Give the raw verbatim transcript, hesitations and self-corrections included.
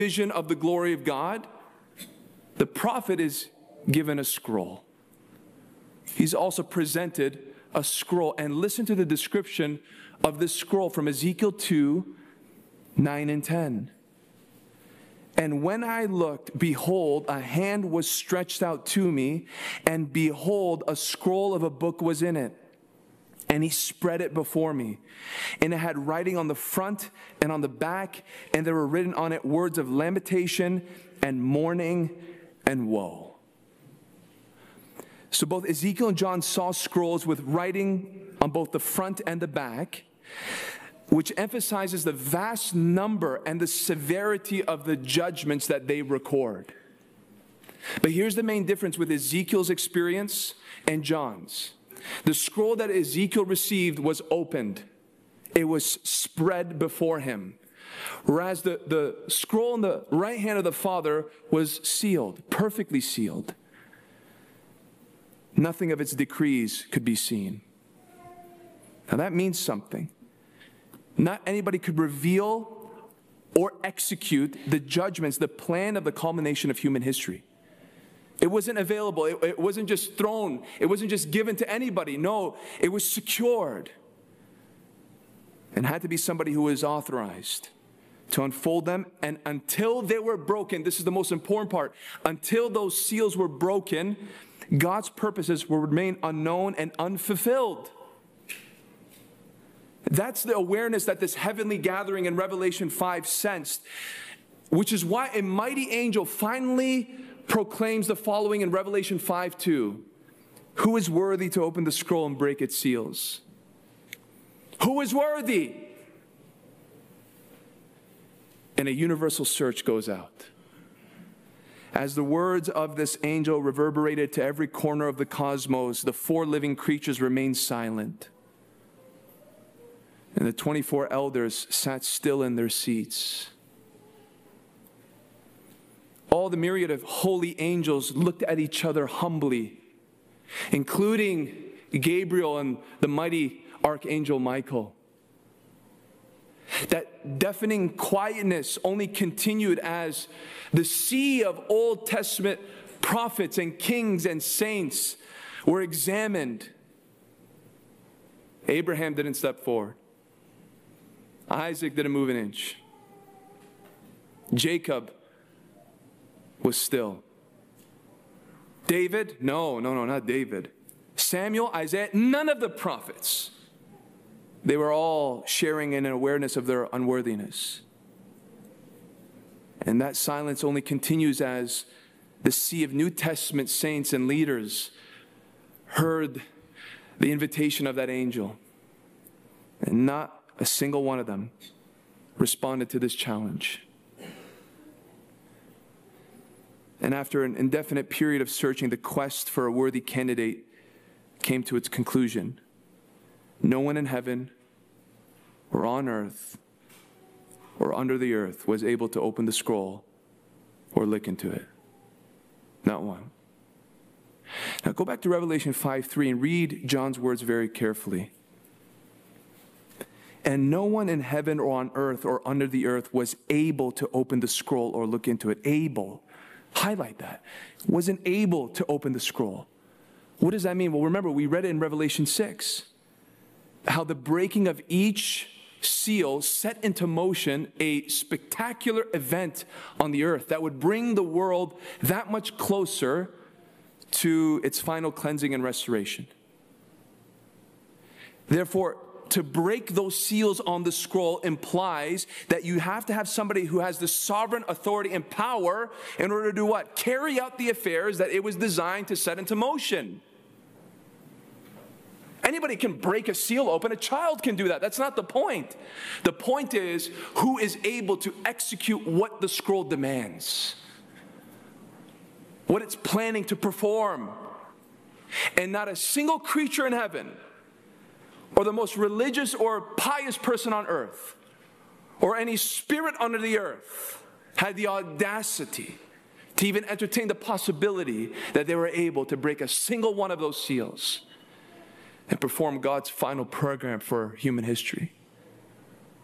vision of the glory of God, the prophet is given a scroll. He's also presented a scroll. And listen to the description of this scroll from Ezekiel two, nine and ten. And when I looked, behold, a hand was stretched out to me, and behold, a scroll of a book was in it. And he spread it before me. And it had writing on the front and on the back, and there were written on it words of lamentation and mourning and woe. So both Ezekiel and John saw scrolls with writing on both the front and the back, which emphasizes the vast number and the severity of the judgments that they record. But here's the main difference with Ezekiel's experience and John's. The scroll that Ezekiel received was opened. It was spread before him. Whereas the, the scroll in the right hand of the Father was sealed, perfectly sealed. Nothing of its decrees could be seen. Now that means something. Not anybody could reveal or execute the judgments, the plan of the culmination of human history. It wasn't available. It, it wasn't just thrown. It wasn't just given to anybody. No, it was secured. And had to be somebody who was authorized to unfold them. And until they were broken, this is the most important part, until those seals were broken, God's purposes will remain unknown and unfulfilled. That's the awareness that this heavenly gathering in Revelation five sensed, which is why a mighty angel finally proclaims the following in Revelation five two. Who is worthy to open the scroll and break its seals? Who is worthy? And a universal search goes out. As the words of this angel reverberated to every corner of the cosmos, the four living creatures remained silent. And the twenty-four elders sat still in their seats. All the myriad of holy angels looked at each other humbly, including Gabriel and the mighty archangel Michael. That deafening quietness only continued as the sea of Old Testament prophets and kings and saints were examined. Abraham didn't step forward. Isaac didn't move an inch. Jacob was still. David? No, no, no, not David. Samuel, Isaiah, none of the prophets. They were all sharing in an awareness of their unworthiness. And that silence only continues as the sea of New Testament saints and leaders heard the invitation of that angel. And not a single one of them responded to this challenge. And after an indefinite period of searching, the quest for a worthy candidate came to its conclusion. No one in heaven or on earth or under the earth was able to open the scroll or look into it. Not one. Now go back to Revelation five three and read John's words very carefully. And no one in heaven or on earth or under the earth was able to open the scroll or look into it. Able. Highlight that. Wasn't able to open the scroll. What does that mean? Well, remember, we read it in Revelation six. How the breaking of each seal set into motion a spectacular event on the earth that would bring the world that much closer to its final cleansing and restoration. Therefore, to break those seals on the scroll implies that you have to have somebody who has the sovereign authority and power in order to do what? Carry out the affairs that it was designed to set into motion. Anybody can break a seal open. A child can do that. That's not the point. The point is who is able to execute what the scroll demands, what it's planning to perform. And not a single creature in heaven, or the most religious or pious person on earth, or any spirit under the earth, had the audacity to even entertain the possibility that they were able to break a single one of those seals and perform God's final program for human history.